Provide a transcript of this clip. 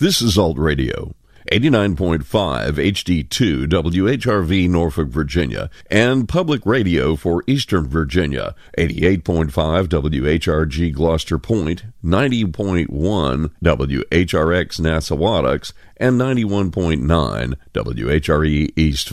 This is Alt Radio, 89.5 HD2 WHRV Norfolk, Virginia, and Public Radio for Eastern Virginia, 88.5 WHRG Gloucester Point, 90.1 WHRX Nassawadox, and 91.9 WHRE East